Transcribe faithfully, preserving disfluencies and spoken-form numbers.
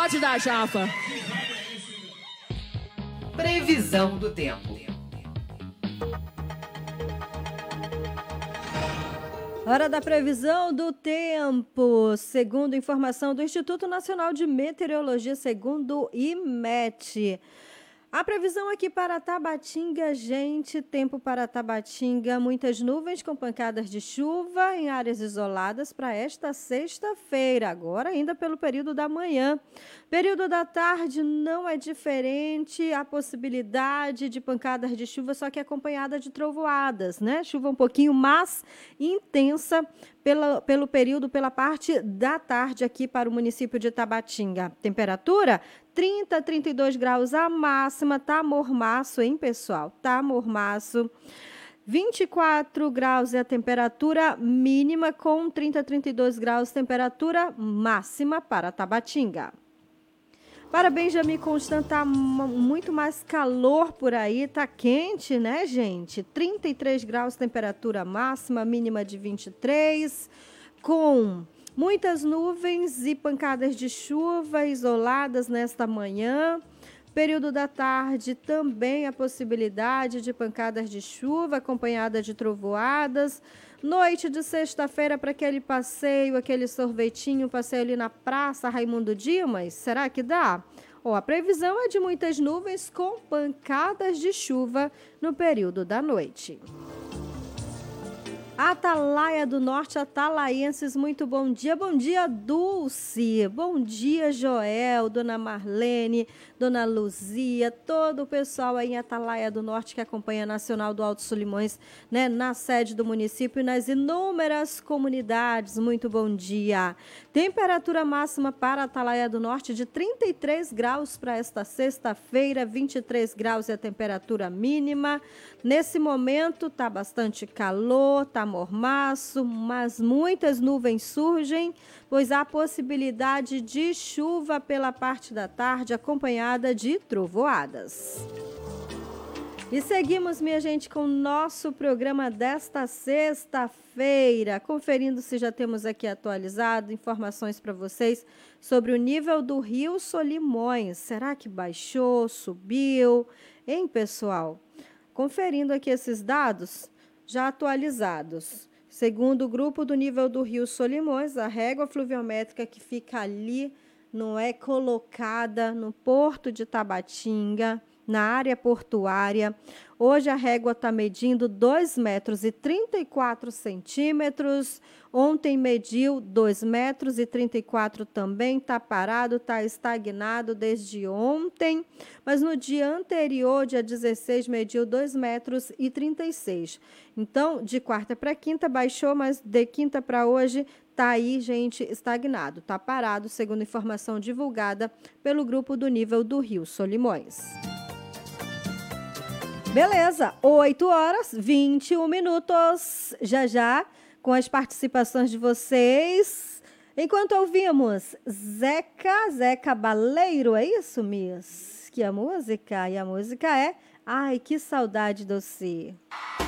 Pode dar, chapa. Previsão do tempo. Hora da previsão do tempo, segundo informação do Instituto Nacional de Meteorologia, segundo o IMET. A previsão aqui para Tabatinga, gente, tempo para Tabatinga, muitas nuvens com pancadas de chuva em áreas isoladas para esta sexta-feira, agora ainda pelo período da manhã. Período da tarde não é diferente, a possibilidade de pancadas de chuva, só que acompanhada de trovoadas, né? Chuva um pouquinho mais intensa pela, pelo período, pela parte da tarde aqui para o município de Tabatinga. Temperatura? trinta, trinta e dois graus a máxima, tá mormaço, hein, pessoal? Tá mormaço. vinte e quatro graus é a temperatura mínima, com trinta, trinta e dois graus temperatura máxima para Tabatinga. Para Benjamin Constant, tá muito mais calor por aí, tá quente, né, gente? trinta e três graus temperatura máxima, mínima de vinte e três, com muitas nuvens e pancadas de chuva isoladas nesta manhã. Período da tarde também a possibilidade de pancadas de chuva acompanhada de trovoadas. Noite de sexta-feira para aquele passeio, aquele sorvetinho, passeio ali na Praça Raimundo Dimas. Será que dá? Oh, a previsão é de muitas nuvens com pancadas de chuva no período da noite. Atalaia do Norte, atalaienses, muito bom dia. Bom dia, Dulce. Bom dia, Joel, Dona Marlene, Dona Luzia, todo o pessoal aí em Atalaia do Norte que acompanha a Nacional do Alto Solimões, né, na sede do município e nas inúmeras comunidades. Muito bom dia. Temperatura máxima para Atalaia do Norte de trinta e três graus para esta sexta-feira, vinte e três graus é a temperatura mínima. Nesse momento tá bastante calor, tá mormaço, mas muitas nuvens surgem, pois há possibilidade de chuva pela parte da tarde, acompanhada de trovoadas. E seguimos, minha gente, com o nosso programa desta sexta-feira, conferindo se já temos aqui atualizado informações para vocês sobre o nível do Rio Solimões. Será que baixou, subiu? Hein, pessoal? Conferindo aqui esses dados já atualizados. Segundo o grupo do nível do Rio Solimões, a régua fluviométrica que fica ali não é colocada no porto de Tabatinga, na área portuária. Hoje a régua está medindo dois metros e trinta e quatro centímetros. Ontem mediu dois metros e trinta e quatro também. Está parado, está estagnado desde ontem. Mas no dia anterior, dia dezesseis, mediu dois metros e trinta e seis. Então, de quarta para quinta baixou, mas de quinta para hoje está aí, gente, estagnado. Está parado, segundo informação divulgada pelo grupo do nível do Rio Solimões. Beleza, oito horas, vinte e um minutos, já já, com as participações de vocês. Enquanto ouvimos Zeca, Zeca Baleiro, é isso, Miss? Que a música, e a música é Ai, que saudade doce.